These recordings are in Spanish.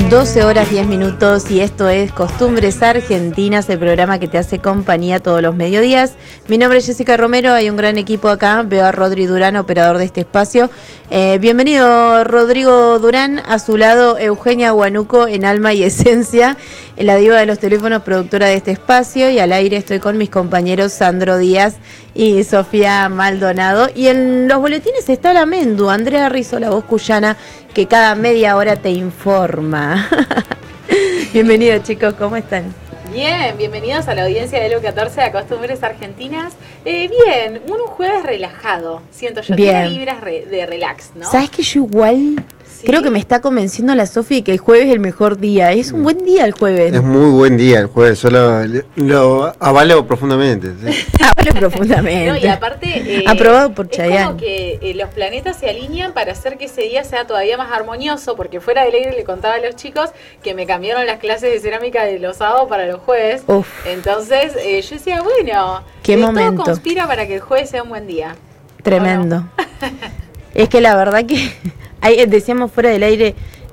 12 horas 10 minutos y esto es Costumbres Argentinas, el programa que te hace compañía todos los mediodías. Mi nombre es Jessica Romero, hay un gran equipo acá, veo a Rodri Durán, operador de este espacio. Bienvenido Rodrigo Durán, a su lado Eugenia Guanuco en alma y esencia, la diva de los teléfonos, productora de este espacio, y al aire estoy con mis compañeros Sandro Díaz y Sofía Maldonado. Y en los boletines está la Mendu, Andrea Rizzo, la voz cuyana, que cada media hora te informa. Bienvenidos chicos, ¿cómo están? Bien, bienvenidos a la audiencia de Lu14 de Costumbres Argentinas. Bien, un jueves relajado, siento yo, tiene vibras de relax, ¿no? ¿Sabes que yo igual? ¿Sí? Creo que me está convenciendo la Sofi que el jueves es el mejor día. Es un buen día el jueves. Es muy buen día el jueves, yo lo avalo profundamente. ¿Sí? Avalo profundamente. No, y aparte, aprobado por Chayanne. Es como que los planetas se alinean para hacer que ese día sea todavía más armonioso, porque fuera del aire le contaba a los chicos que me cambiaron las clases de cerámica de los sábados para los jueves. Uf. Entonces yo decía, bueno, qué momento. Todo conspira para que el jueves sea un buen día. Tremendo. ¿No? Es que la verdad que decíamos fuera del aire,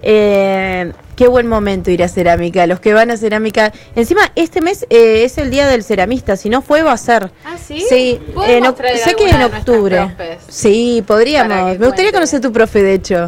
qué buen momento ir a cerámica. Los que van a cerámica, encima este mes es el día del ceramista, si no fue va a ser. ¿Ah, sí? Sí, sé que en octubre. Sí, podríamos. Me gustaría conocer tu profe, de hecho.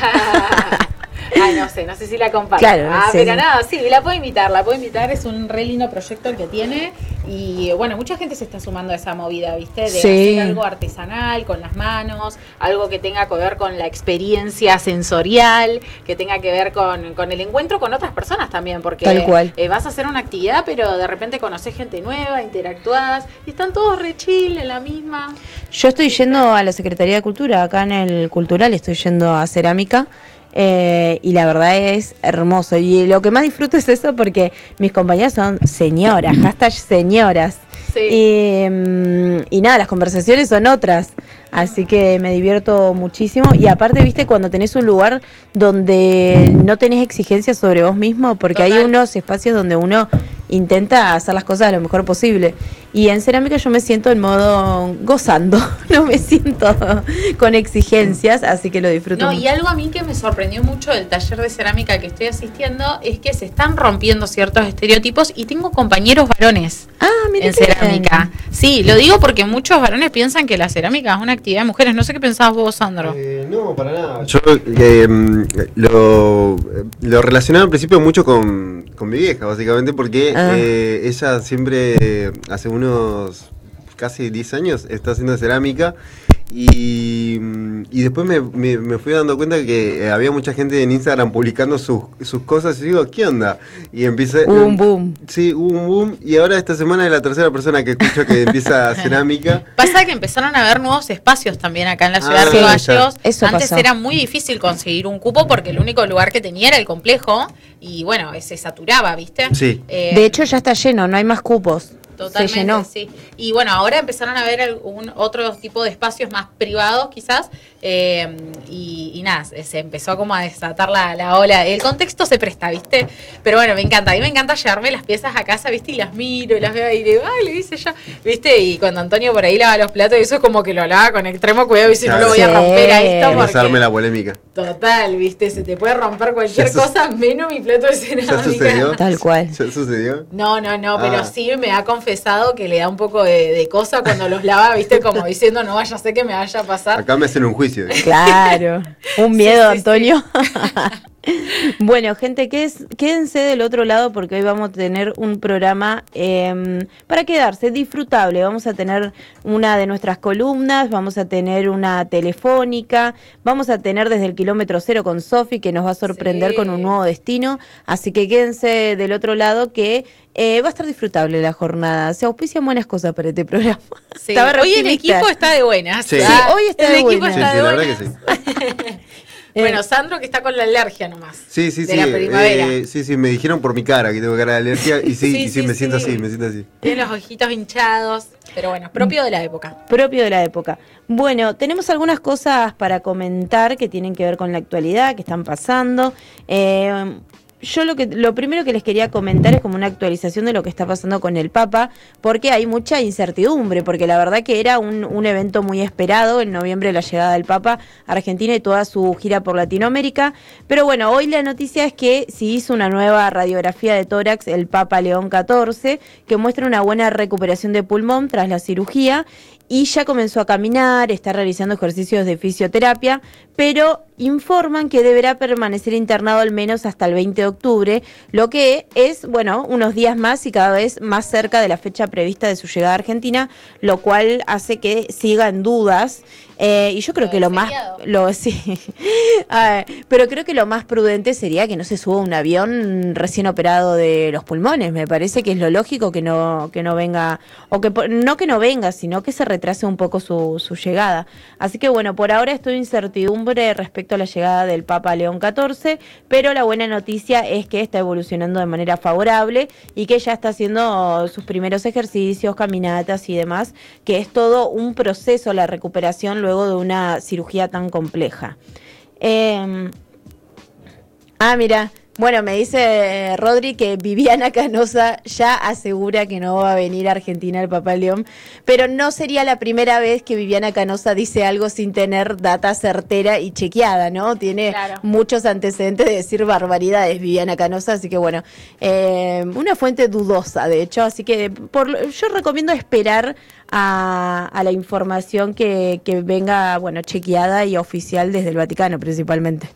Ay, no sé si la comparto. Claro, sí. Pero nada, sí, la puedo invitar, es un re lindo proyecto el que tiene, y bueno, mucha gente se está sumando a esa movida, ¿viste? De hacer algo artesanal, con las manos, algo que tenga que ver con la experiencia sensorial, que tenga que ver con el encuentro con otras personas también, porque tal cual. Vas a hacer una actividad, pero de repente conoces gente nueva, interactuás, y están todos re chill en la misma. Yo estoy yendo a la Secretaría de Cultura, acá en el Cultural, estoy yendo a cerámica. Y la verdad es hermoso, y lo que más disfruto es eso, porque mis compañeras son señoras, hashtag señoras. Sí. Y nada, las conversaciones son otras, así que me divierto muchísimo. Y aparte, viste, cuando tenés un lugar donde no tenés exigencias sobre vos mismo, porque hay unos espacios donde uno intenta hacer las cosas lo mejor posible, y en cerámica yo me siento en modo gozando, no me siento con exigencias, así que lo disfruto mucho. Y algo a mí que me sorprendió mucho del taller de cerámica que estoy asistiendo es que se están rompiendo ciertos estereotipos, y tengo compañeros varones en cerámica. Sí, lo digo porque muchos varones piensan que la cerámica es una actividad de mujeres. No sé qué pensabas vos, Sandro. No, para nada. Yo lo relacionaba al principio mucho con mi vieja, básicamente, porque ella siempre, hace unos casi 10 años, está haciendo cerámica. Y después me fui dando cuenta que había mucha gente en Instagram publicando sus cosas, y digo, ¿qué onda? Y empieza un boom. Sí, hubo un boom, y ahora esta semana es la tercera persona que escucho que empieza cerámica. Pasa que empezaron a haber nuevos espacios también acá en la ciudad de Río Gallegos. Antes era muy difícil conseguir un cupo porque el único lugar que tenía era el complejo, y bueno, se saturaba, ¿viste? Sí. De hecho ya está lleno, no hay más cupos. Totalmente, se llenó. Sí. Y bueno, ahora empezaron a haber otro tipo de espacios más privados quizás, y nada, se empezó como a desatar la ola. El contexto se presta, ¿viste? Pero bueno, me encanta. A mí me encanta llevarme las piezas a casa, ¿viste? Y las miro y las veo y le digo, le hice yo, ¿viste? Y cuando Antonio por ahí lava los platos, y eso es como que lo lava con extremo cuidado, y si no lo voy a romper a esto. Porque arme la polémica. Total, ¿viste? Se te puede romper cualquier cosa, menos mi plato de cerámica. ¿Ya sucedió? Tal cual. ¿Ya sucedió? No, pero sí me ha confesado que le da un poco de cosa cuando los lava, ¿viste? Como diciendo, no vaya a ser que me vaya a pasar. Acá me hacen un juicio. Claro, un miedo, sí, Antonio. Sí. Bueno, gente, quédense del otro lado, porque hoy vamos a tener un programa para quedarse, disfrutable. Vamos a tener una de nuestras columnas, vamos a tener una telefónica, vamos a tener desde el kilómetro cero con Sofi, que nos va a sorprender con un nuevo destino. Así que quédense del otro lado, que va a estar disfrutable la jornada. Se auspician buenas cosas para este programa. Sí. Hoy el equipo está de buenas. Sí, hoy está de buenas. Sí, la verdad que sí. Bueno, Sandro, que está con la alergia nomás. Sí. De la primavera. Sí, me dijeron por mi cara que tengo cara de alergia, y sí, me siento así. Tiene los ojitos hinchados, pero bueno, propio de la época. Propio de la época. Bueno, tenemos algunas cosas para comentar que tienen que ver con la actualidad, que están pasando. lo primero que les quería comentar es como una actualización de lo que está pasando con el Papa, porque hay mucha incertidumbre, porque la verdad que era un evento muy esperado en noviembre, la llegada del Papa a Argentina y toda su gira por Latinoamérica. Pero bueno, hoy la noticia es que se hizo una nueva radiografía de tórax, el Papa León XIV, que muestra una buena recuperación de pulmón tras la cirugía, y ya comenzó a caminar, está realizando ejercicios de fisioterapia, pero informan que deberá permanecer internado al menos hasta el 20 de octubre, lo que es, bueno, unos días más y cada vez más cerca de la fecha prevista de su llegada a Argentina, lo cual hace que siga en dudas. Y yo creo que sí. Pero creo que lo más prudente sería que no se suba a un avión recién operado de los pulmones. Me parece que es lo lógico que no venga, o que no venga, sino que se retrase un poco su llegada. Así que bueno, por ahora estoy en incertidumbre respecto a la llegada del Papa León XIV, pero la buena noticia es que está evolucionando de manera favorable y que ya está haciendo sus primeros ejercicios, caminatas y demás, que es todo un proceso la recuperación luego de una cirugía tan compleja. Mira, bueno, me dice Rodri que Viviana Canosa ya asegura que no va a venir a Argentina el Papa León, pero no sería la primera vez que Viviana Canosa dice algo sin tener data certera y chequeada, ¿no? Tiene muchos antecedentes de decir barbaridades Viviana Canosa, así que bueno, una fuente dudosa, de hecho, así que yo recomiendo esperar a la información que venga, bueno, chequeada y oficial desde el Vaticano principalmente.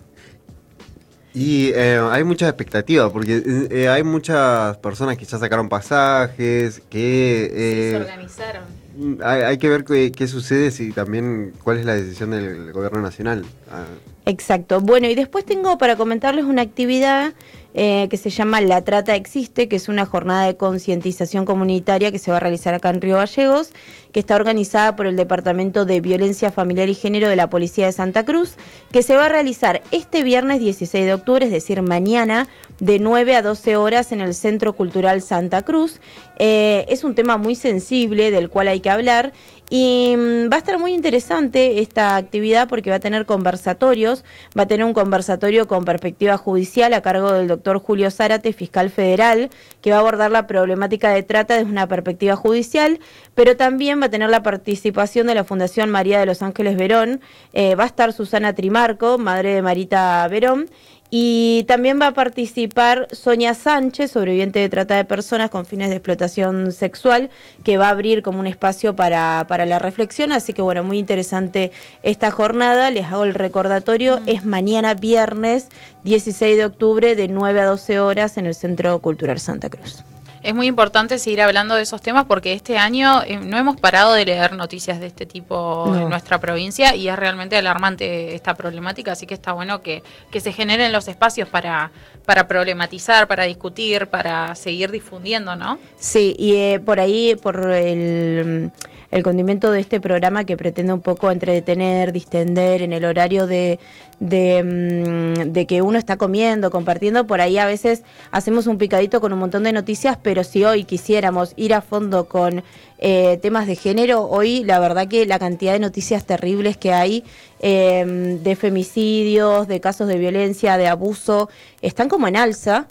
Y hay mucha expectativa, porque hay muchas personas que ya sacaron pasajes, que se organizaron. Hay que ver qué sucede y también cuál es la decisión del gobierno nacional. Exacto. Bueno, y después tengo para comentarles una actividad que se llama La Trata Existe, que es una jornada de concientización comunitaria que se va a realizar acá en Río Gallegos, que está organizada por el Departamento de Violencia Familiar y Género de la Policía de Santa Cruz, que se va a realizar este viernes 16 de octubre, es decir, mañana, de 9 a 12 horas en el Centro Cultural Santa Cruz. Es un tema muy sensible del cual hay que hablar y va a estar muy interesante esta actividad porque va a tener conversatorios, va a tener un conversatorio con perspectiva judicial a cargo del doctor Julio Zárate, fiscal federal, que va a abordar la problemática de trata desde una perspectiva judicial, pero también va a tener la participación de la Fundación María de los Ángeles Verón, va a estar Susana Trimarco, madre de Marita Verón, y también va a participar Sonia Sánchez, sobreviviente de trata de personas con fines de explotación sexual, que va a abrir como un espacio para la reflexión. Así que bueno, muy interesante esta jornada. Les hago el recordatorio, es mañana viernes 16 de octubre de 9 a 12 horas en el Centro Cultural Santa Cruz. Es muy importante seguir hablando de esos temas porque este año no hemos parado de leer noticias de este tipo en nuestra provincia y es realmente alarmante esta problemática, así que está bueno que se generen los espacios para problematizar, para discutir, para seguir difundiendo, ¿no? Sí, y por ahí, por el condimento de este programa que pretende un poco entretener, distender en el horario de que uno está comiendo, compartiendo, por ahí a veces hacemos un picadito con un montón de noticias, pero si hoy quisiéramos ir a fondo con temas de género, hoy la verdad que la cantidad de noticias terribles que hay de femicidios, de casos de violencia, de abuso, están como en alza.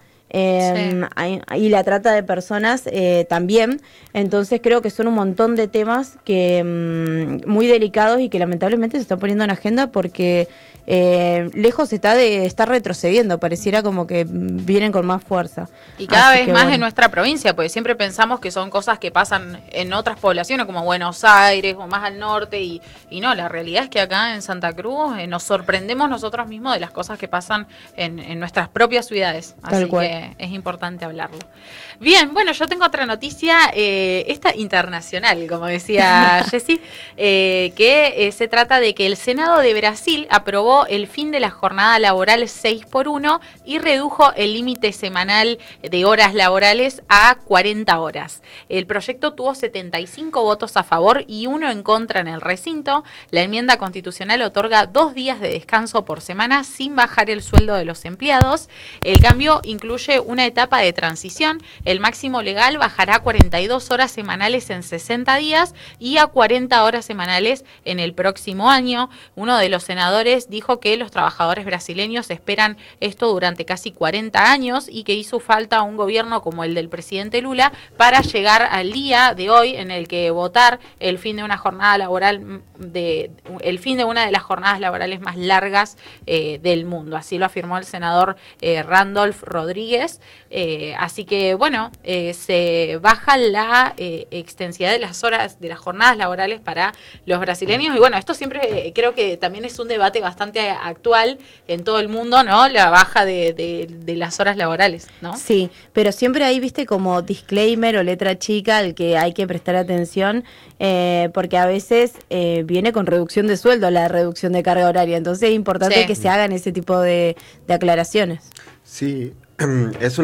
Y la trata de personas también, entonces creo que son un montón de temas que muy delicados y que lamentablemente se están poniendo en agenda porque lejos está de estar retrocediendo, pareciera como que vienen con más fuerza. Y cada vez más en nuestra provincia, porque siempre pensamos que son cosas que pasan en otras poblaciones como Buenos Aires o más al norte y no, la realidad es que acá en Santa Cruz nos sorprendemos nosotros mismos de las cosas que pasan en nuestras propias ciudades, así que es importante hablarlo. Bien, bueno, yo tengo otra noticia, esta internacional, como decía Jessy, que se trata de que el Senado de Brasil aprobó el fin de la jornada laboral 6x1 y redujo el límite semanal de horas laborales a 40 horas. El proyecto tuvo 75 votos a favor y 1 en contra en el recinto. La enmienda constitucional otorga 2 días de descanso por semana sin bajar el sueldo de los empleados. El cambio incluye una etapa de transición. El máximo legal bajará a 42 horas semanales en 60 días y a 40 horas semanales en el próximo año. Uno de los senadores dijo dijo que los trabajadores brasileños esperan esto durante casi 40 años y que hizo falta un gobierno como el del presidente Lula para llegar al día de hoy en el que votar el fin de una jornada laboral, el fin de una de las jornadas laborales más largas del mundo. Así lo afirmó el senador Randolph Rodríguez. Así que, bueno, se baja la extensidad de las horas, de las jornadas laborales para los brasileños. Y bueno, esto siempre creo que también es un debate bastante actual en todo el mundo, ¿no? La baja de las horas laborales, ¿no? Sí, pero siempre ahí, viste, como disclaimer o letra chica al que hay que prestar atención, porque a veces viene con reducción de sueldo la reducción de carga horaria. Entonces es importante que se hagan ese tipo de aclaraciones. Sí, es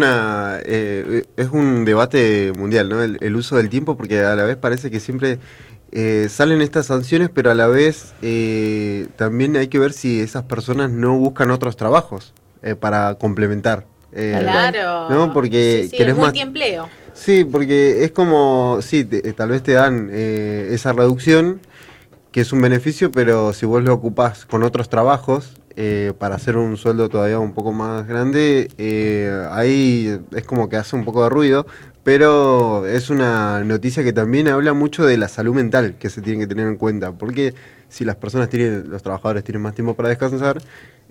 un debate mundial, ¿no? El uso del tiempo, porque a la vez parece que siempre salen estas sanciones, pero a la vez también hay que ver si esas personas no buscan otros trabajos para complementar. Claro, ¿no? Porque sí, querés el multiempleo. Sí, porque es como, sí, tal vez te dan esa reducción, que es un beneficio, pero si vos lo ocupás con otros trabajos, para hacer un sueldo todavía un poco más grande, ahí es como que hace un poco de ruido, pero es una noticia que también habla mucho de la salud mental que se tiene que tener en cuenta, porque si las personas los trabajadores tienen más tiempo para descansar,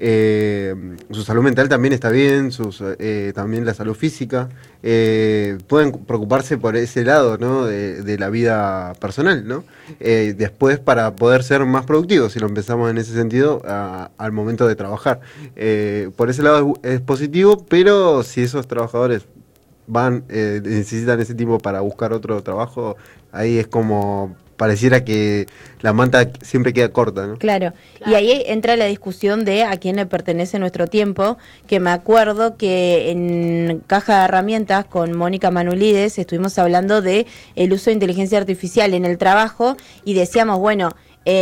su salud mental también está bien, también la salud física, pueden preocuparse por ese lado, ¿no? de la vida personal, ¿no? Después para poder ser más productivos, si lo empezamos en ese sentido, al momento de trabajar. Por ese lado es positivo, pero si esos trabajadores necesitan ese tiempo para buscar otro trabajo, ahí es como pareciera que la manta siempre queda corta, ¿no? Claro, y ahí entra la discusión de a quién le pertenece nuestro tiempo, que me acuerdo que en Caja de Herramientas con Mónica Manulides estuvimos hablando de el uso de inteligencia artificial en el trabajo y decíamos, bueno,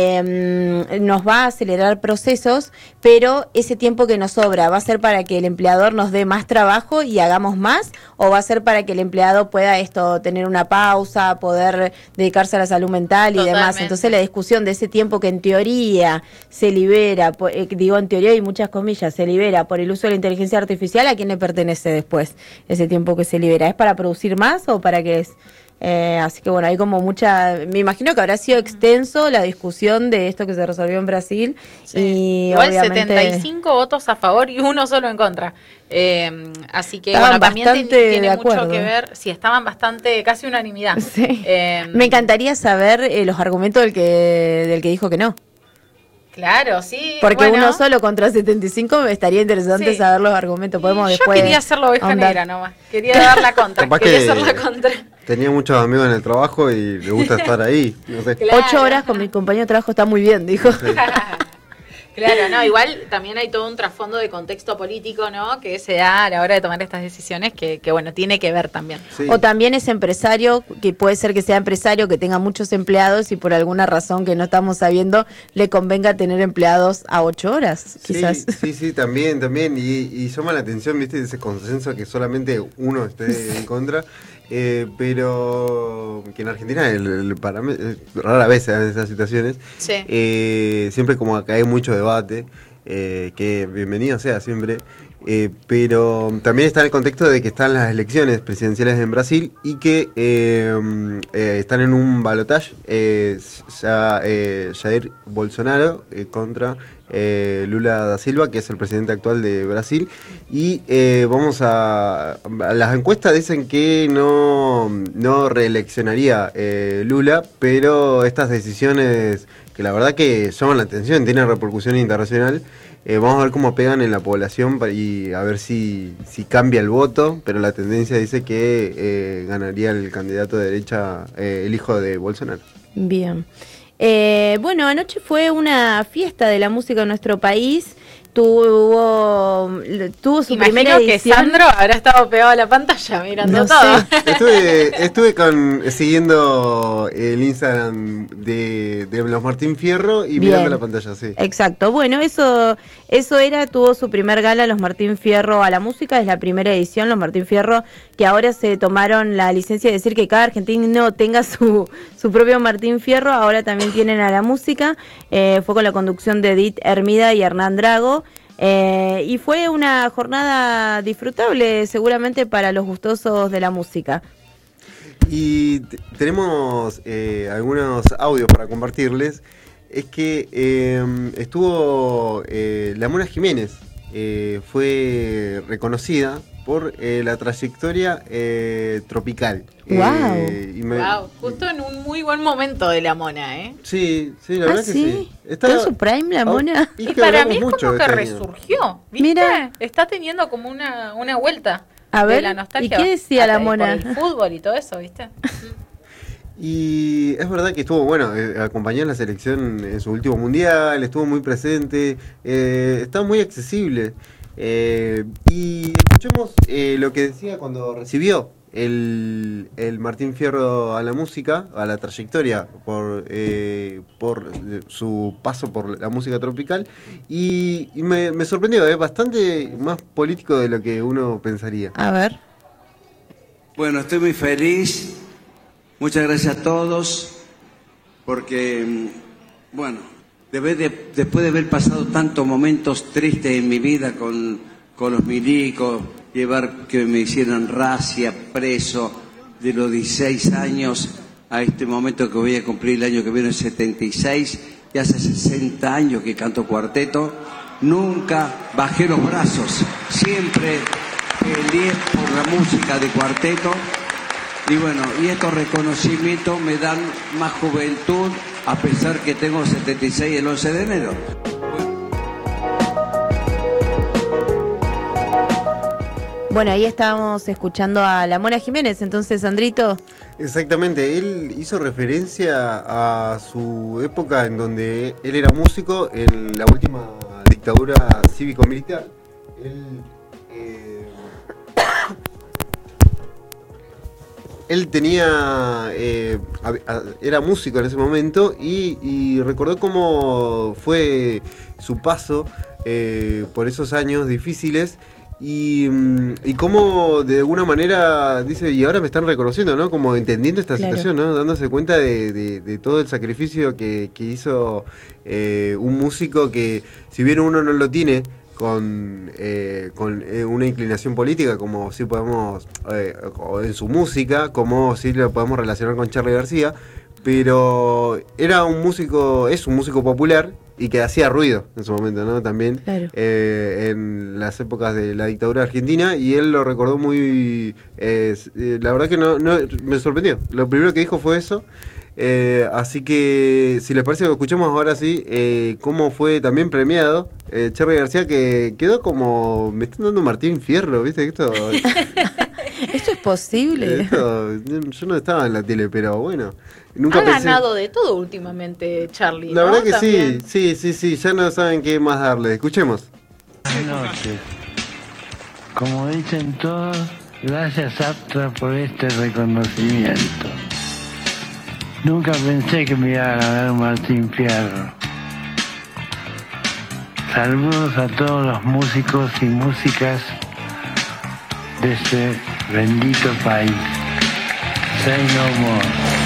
nos va a acelerar procesos, pero ese tiempo que nos sobra, ¿va a ser para que el empleador nos dé más trabajo y hagamos más? ¿O va a ser para que el empleado pueda tener una pausa, poder dedicarse a la salud mental y demás? Entonces la discusión de ese tiempo que en teoría se libera, digo en teoría y muchas comillas, se libera por el uso de la inteligencia artificial, ¿a quién le pertenece después ese tiempo que se libera? ¿Es para producir más o para qué es? Así que bueno, hay como me imagino que habrá sido extenso la discusión de esto que se resolvió en Brasil. Sí. Y igual obviamente 75 votos a favor y uno solo en contra. Así que estaban bueno, también tiene acuerdo. Mucho que ver, sí, estaban casi unanimidad. Sí. Me encantaría saber los argumentos del que dijo que no. Claro, sí. Porque uno solo contra 75 me estaría interesante saber los argumentos. Podemos después. Yo quería ser la oveja negra nomás. Quería dar la contra. Quería ser la contra. Tenía muchos amigos en el trabajo y le gusta estar ahí. No sé. Claro. 8 horas con mi compañero de trabajo está muy bien, dijo. Sí. Claro, no, igual también hay todo un trasfondo de contexto político, ¿no? Que se da a la hora de tomar estas decisiones que bueno, tiene que ver también. Sí. O también es empresario, que puede ser que sea empresario, que tenga muchos empleados y por alguna razón que no estamos sabiendo, le convenga tener empleados a 8 horas, quizás. Sí, también. Y llama la atención, ¿viste? Ese consenso que solamente uno esté en contra. Pero que en Argentina rara vez se dan esas situaciones. Sí. Siempre como acá hay mucho debate, que bienvenido sea siempre. Pero también está en el contexto de que están las elecciones presidenciales en Brasil y que están en un balotaje Jair Bolsonaro contra Lula da Silva, que es el presidente actual de Brasil, y las encuestas dicen que no reeleccionaría Lula, pero estas decisiones que la verdad que llaman la atención, tienen repercusión internacional. Vamos a ver cómo pegan en la población y a ver si cambia el voto, pero la tendencia dice que ganaría el candidato de derecha, el hijo de Bolsonaro. Bien. Bueno, anoche fue una fiesta de la música en nuestro país. tuvo su Imagino primera edición. que Sandro habrá estado pegado a la pantalla mirando No todo. Estuve siguiendo el Instagram de los Martín Fierro y Bien. mirando la pantalla, sí. Exacto, bueno, tuvo su primer gala los Martín Fierro a la música, es la primera edición, los Martín Fierro, que ahora se tomaron la licencia de decir que cada argentino tenga su propio Martín Fierro, ahora también tienen a la música, fue con la conducción de Edith Hermida y Hernán Drago, y fue una jornada disfrutable seguramente para los gustosos de la música. Y tenemos algunos audios para compartirles. Es que estuvo la Mona Jiménez, fue reconocida por la trayectoria tropical. Wow. Justo en un muy buen momento de la Mona, ¿eh? Sí, la verdad que sí. ¿Está en su prime la Mona? Y para mí es como que este resurgió, ¿viste? Mira. Está teniendo como una vuelta A de ver, la nostalgia. ¿y qué decía la Mona? Por el fútbol y todo eso, ¿viste? Y es verdad que estuvo, acompañó a la selección en su último mundial, estuvo muy presente, está muy accesible. Y escuchemos lo que decía cuando recibió el Martín Fierro a la música, a la trayectoria por su paso por la música tropical, y me sorprendió, bastante más político de lo que uno pensaría. A ver. Bueno, estoy muy feliz. Muchas gracias a todos, porque, después de haber pasado tantos momentos tristes en mi vida con los milicos, llevar que me hicieran racia, preso, de los 16 años a este momento que voy a cumplir el año que viene, el 76, y hace 60 años que canto cuarteto, nunca bajé los brazos, siempre peleé por la música de cuarteto. Y estos reconocimientos me dan más juventud, a pesar que tengo 76 el 11 de enero. Bueno, ahí estábamos escuchando a la Mona Jiménez, entonces, Sandrito. Exactamente, él hizo referencia a su época en donde él era músico en la última dictadura cívico-militar. Él tenía, era músico en ese momento y recordó cómo fue su paso por esos años difíciles y cómo de alguna manera dice, y ahora me están reconociendo, ¿no? Como entendiendo esta situación, ¿no? Dándose cuenta de todo el sacrificio que hizo un músico que, si bien uno no lo tiene con una inclinación política, como si podemos, o en su música, como si lo podemos relacionar con Charly García, pero era un músico, es un músico popular y que hacía ruido en su momento, ¿no? También, claro. En las épocas de la dictadura argentina, y él lo recordó muy, la verdad que no me sorprendió. Lo primero que dijo fue eso. Así que, si les parece, lo escuchemos ahora sí, cómo fue también premiado Charly García, que quedó como, me están dando Martín Fierro, ¿viste? Esto ¿Esto es posible? Yo no estaba en la tele, pero bueno, nunca ha pensé. ganado de todo últimamente Charly, La ¿no? verdad que También. sí, ya no saben qué más darle. Escuchemos. Buenas noches. Como dicen todos, gracias Aptra por este reconocimiento. Nunca pensé que me iba a ganar Martín Fierro. Saludos a todos los músicos y músicas de este bendito país. Say no more.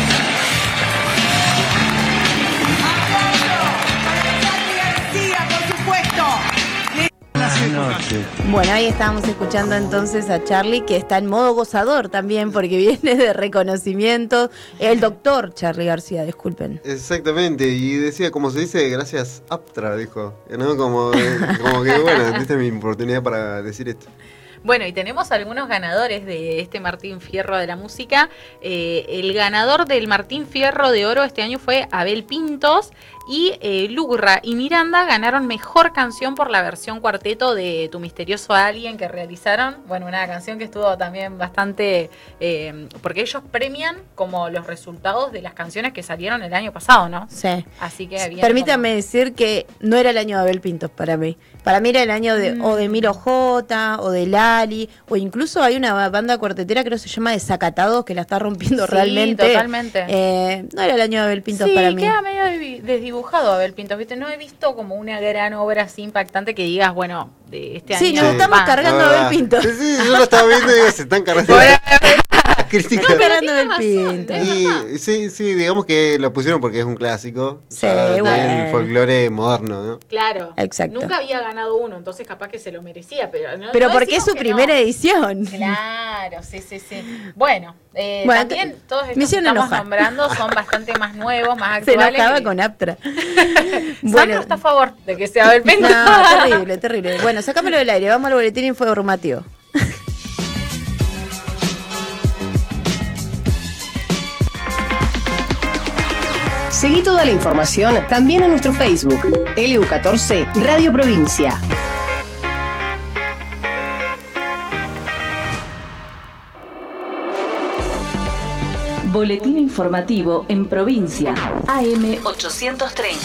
Buenas noches. Bueno, ahí estábamos escuchando entonces a Charly, que está en modo gozador también, porque viene de reconocimiento. El doctor Charly García, disculpen. Exactamente, y decía, como se dice, gracias Aptra, dijo, ¿no? Como que, bueno, esta es mi oportunidad para decir esto. Bueno, y tenemos algunos ganadores de este Martín Fierro de la música. El ganador del Martín Fierro de Oro este año fue Abel Pintos, Y Lurra y Miranda ganaron mejor canción por la versión cuarteto de Tu Misterioso Alguien que realizaron. Bueno, una canción que estuvo también bastante... porque ellos premian como los resultados de las canciones que salieron el año pasado, ¿no? Sí. Así que permítame decir que no era el año de Abel Pintos para mí. Para mí era el año de o de Miro J, o de Lali, o incluso hay una banda cuartetera, creo que se llama Desacatados, que la está rompiendo realmente. Totalmente. No era el año de Abel Pintos para mí. Sí, queda medio desdibujado Abel Pintos, ¿viste? No he visto como una gran obra así impactante que digas, bueno, de este año. Sí, nos estamos cargando a Abel Pintos. Sí, yo lo estaba viendo y digo, se están cargando. Crítica. No, cargando Abel Pintos. Y sí, digamos que lo pusieron porque es un clásico. Sí, bueno. bueno. El folclore moderno, ¿no? Claro. Exacto. Nunca había ganado uno, entonces capaz que se lo merecía, pero no. Pero no porque es su primera edición. Claro, sí. Bueno, también todos estos que estamos nombrando son bastante más nuevos, más actuales. Se enojaba con Aptra. Sandro está a favor de que sea Abel Pintos. No, terrible. Bueno, sacámelo del aire, vamos al boletín informativo. Seguí toda la información también en nuestro Facebook, LU14 Radio Provincia. Boletín informativo en provincia, AM 830.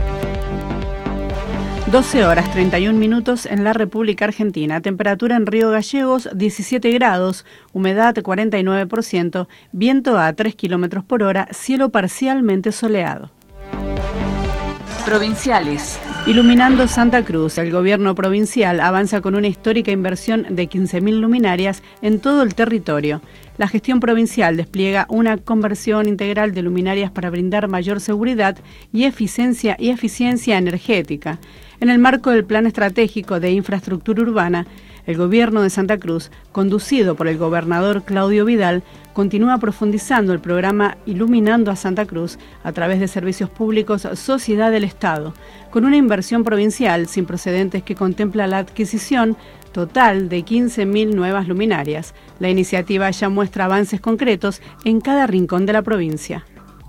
12 horas 31 minutos en la República Argentina. Temperatura en Río Gallegos 17 grados, humedad 49%, viento a 3 kilómetros por hora, cielo parcialmente soleado. Provinciales. Iluminando Santa Cruz, el gobierno provincial avanza con una histórica inversión de 15.000 luminarias en todo el territorio. La gestión provincial despliega una conversión integral de luminarias para brindar mayor seguridad y eficiencia energética. En el marco del Plan Estratégico de Infraestructura Urbana, el gobierno de Santa Cruz, conducido por el gobernador Claudio Vidal, continúa profundizando el programa Iluminando a Santa Cruz a través de servicios públicos Sociedad del Estado, con una inversión provincial sin precedentes que contempla la adquisición total de 15.000 nuevas luminarias. La iniciativa ya muestra avances concretos en cada rincón de la provincia.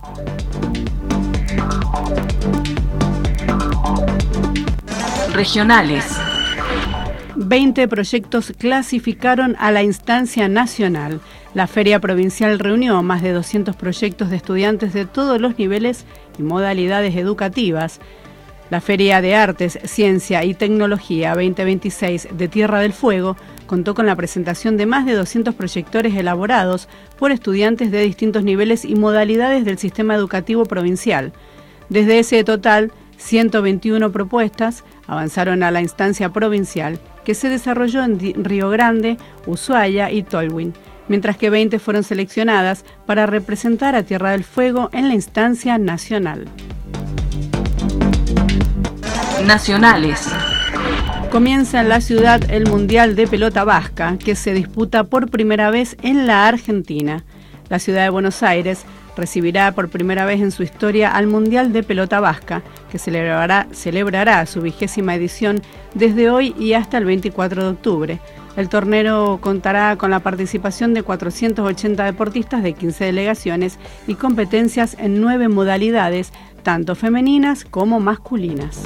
Regionales. 20 proyectos clasificaron a la instancia nacional. La Feria Provincial reunió a más de 200 proyectos de estudiantes de todos los niveles y modalidades educativas. La Feria de Artes, Ciencia y Tecnología 2026 de Tierra del Fuego contó con la presentación de más de 200 proyectores elaborados por estudiantes de distintos niveles y modalidades del sistema educativo provincial. Desde ese total, 121 propuestas avanzaron a la instancia provincial, que se desarrolló en Río Grande, Ushuaia y Tolwyn, mientras que 20 fueron seleccionadas para representar a Tierra del Fuego en la instancia nacional. Nacionales. Comienza en la ciudad el Mundial de Pelota Vasca, que se disputa por primera vez en la Argentina. La ciudad de Buenos Aires recibirá por primera vez en su historia al Mundial de Pelota Vasca, que celebrará su 20ª edición desde hoy y hasta el 24 de octubre. El torneo contará con la participación de 480 deportistas de 15 delegaciones y competencias en 9 modalidades, tanto femeninas como masculinas.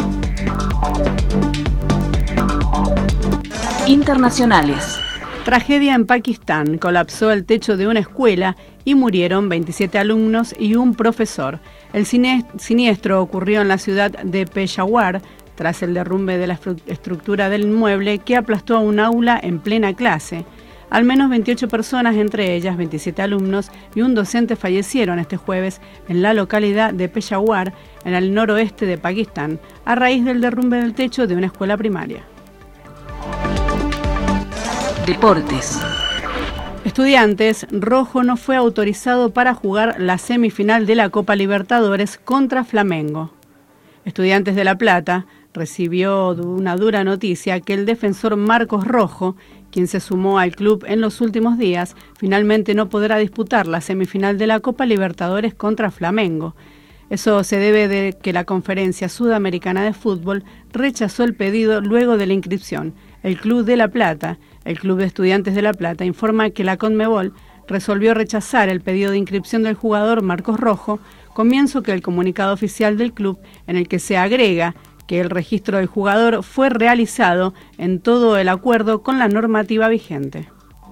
Internacionales. Tragedia en Pakistán. Colapsó el techo de una escuela y murieron 27 alumnos y un profesor. El siniestro ocurrió en la ciudad de Peshawar tras el derrumbe de la estructura del inmueble que aplastó a un aula en plena clase. Al menos 28 personas, entre ellas 27 alumnos y un docente, fallecieron este jueves en la localidad de Peshawar, en el noroeste de Pakistán, a raíz del derrumbe del techo de una escuela primaria. Deportes. Estudiantes, Rojo no fue autorizado para jugar la semifinal de la Copa Libertadores contra Flamengo. Estudiantes de La Plata recibió una dura noticia que el defensor Marcos Rojo, quien se sumó al club en los últimos días, finalmente no podrá disputar la semifinal de la Copa Libertadores contra Flamengo. Eso se debe de que la Conferencia Sudamericana de Fútbol rechazó el pedido luego de la inscripción. El Club de La Plata, el Club de Estudiantes de La Plata, informa que la Conmebol resolvió rechazar el pedido de inscripción del jugador Marcos Rojo Comienzo que el comunicado oficial del club, en el que se agrega que el registro del jugador fue realizado en todo el acuerdo con la normativa vigente.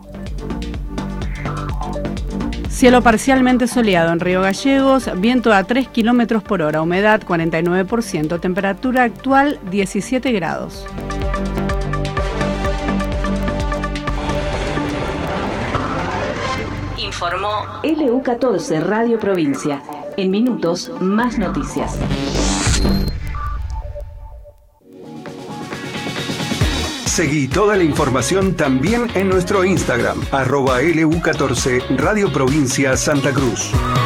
Cielo parcialmente soleado en Río Gallegos, viento a 3 km por hora, humedad 49%, temperatura actual 17 grados. Informó LU14 Radio Provincia. En minutos, más noticias. Seguí toda la información también en nuestro Instagram, @LU14 Radio Provincia Santa Cruz.